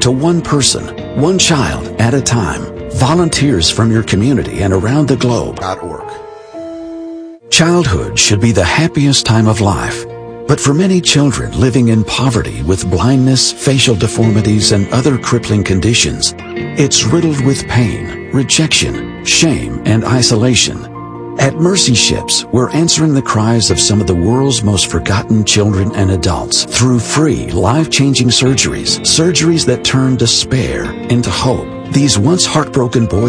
to one person, one child at a time. Volunteers from your community and around the globe. Childhood should be the happiest time of life. But for many children living in poverty with blindness, facial deformities, and other crippling conditions, it's riddled with pain, rejection, shame, and isolation. At Mercy Ships, we're answering the cries of some of the world's most forgotten children and adults through free, life-changing surgeries that turn despair into hope. These once heartbroken boys